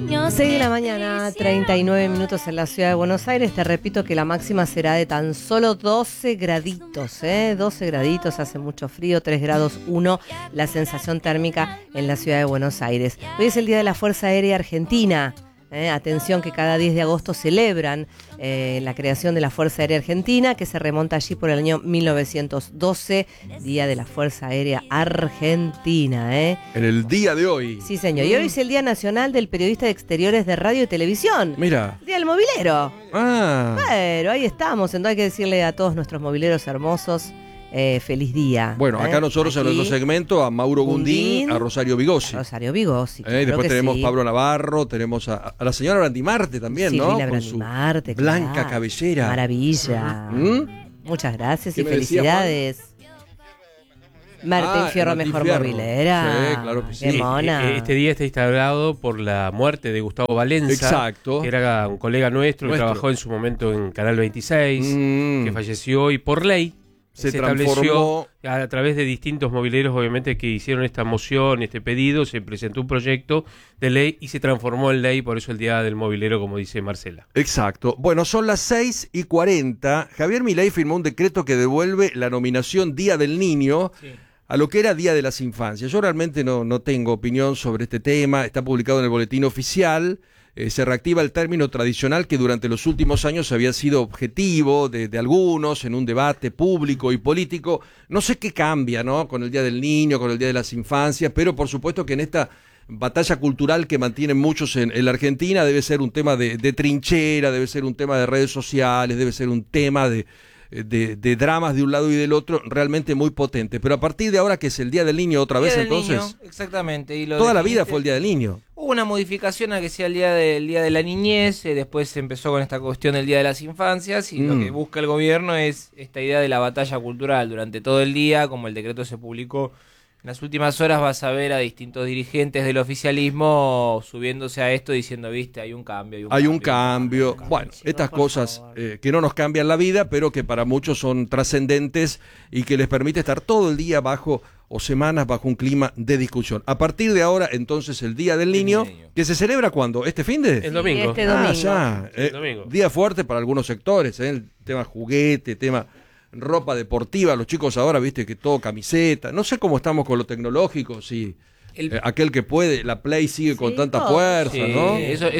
6 de la mañana, 39 minutos en la ciudad de Buenos Aires. Te repito que la máxima será de tan solo 12 graditos, 12 graditos, hace mucho frío, 3 grados 1 la sensación térmica en la ciudad de Buenos Aires. Hoy es el Día de la Fuerza Aérea Argentina. Atención que cada 10 de agosto celebran la creación de la Fuerza Aérea Argentina, que se remonta allí por el año 1912, Día de la Fuerza Aérea Argentina. En el día de hoy. Sí, señor. Y hoy es el Día Nacional del Periodista de Exteriores de Radio y Televisión. Mira. Día del mobilero. Ah. Bueno, ahí estamos. Entonces hay que decirle a todos nuestros mobileros hermosos, feliz día. Bueno, acá nosotros en nuestro segmento a Mauro Gundín, a Rosario Vigossi. Rosario Vigossi. Después tenemos sí. Pablo Navarro, tenemos a la señora Brandimarte también, ¿no? Silvina Con su Brandimarte, blanca claro. cabellera. Maravilla. Muchas gracias y ¿Qué me decía, felicidades. Martín Fierro, Martín mejor Fierro. movilera. Sí, claro que sí. Qué mona. Este día está instaurado por la muerte de Gustavo Valenza. Exacto. Que era un colega nuestro que trabajó en su momento en Canal 26, que falleció y por ley se estableció a través de distintos mobileros, obviamente, que hicieron esta moción, este pedido, se presentó un proyecto de ley y se transformó en ley, por eso el Día del Mobilero, como dice Marcela. Exacto. Bueno, son las 6:40. Javier Milei firmó un decreto que devuelve la nominación Día del Niño a lo que era Día de las Infancias. Yo realmente no tengo opinión sobre este tema, está publicado en el boletín oficial. Se reactiva el término tradicional que durante los últimos años había sido objetivo de algunos en un debate público y político. No sé qué cambia, ¿no? Con el Día del Niño, con el Día de las Infancias, pero por supuesto que en esta batalla cultural que mantienen muchos en la Argentina debe ser un tema de trinchera, debe ser un tema de redes sociales, debe ser un tema de dramas de un lado y del otro realmente muy potente. Pero a partir de ahora que es el Día del Niño otra vez, entonces... Niño, exactamente. Y toda la vida fue el Día del Niño. Hubo una modificación a que sea el día de la niñez, después se empezó con esta cuestión del Día de las Infancias y lo que busca el gobierno es esta idea de la batalla cultural durante todo el día, como el decreto se publicó en las últimas horas, vas a ver a distintos dirigentes del oficialismo subiéndose a esto diciendo, viste, hay un cambio. Hay un cambio. Bueno, estas cosas que no nos cambian la vida, pero que para muchos son trascendentes y que les permite estar todo el día o semanas bajo un clima de discusión. A partir de ahora, entonces, el Día del Niño, que se celebra ¿cuándo? ¿Este fin de? El domingo. Este domingo. Ya. El domingo. Día fuerte para algunos sectores, el tema juguete, tema ropa deportiva, los chicos ahora, viste, que todo camiseta. No sé cómo estamos con lo tecnológico, si aquel que puede, la Play sigue con tanta fuerza, sí, ¿no?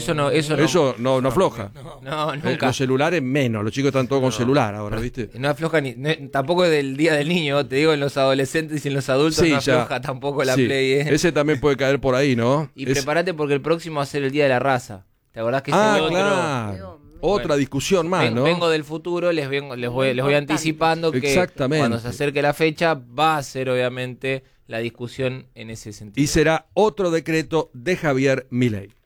Eso no afloja. No, nunca. Los celulares menos, los chicos están todos con celular ahora, ¿viste? No afloja tampoco del Día del Niño, te digo, en los adolescentes y en los adultos no afloja tampoco la Play. Ese también puede caer por ahí, ¿no? Y prepárate porque el próximo va a ser el Día de la Raza. ¿Te acordás que claro. Otra discusión más, ¿no? Vengo del futuro, les voy anticipando que cuando se acerque la fecha va a ser obviamente la discusión en ese sentido. Y será otro decreto de Javier Milei.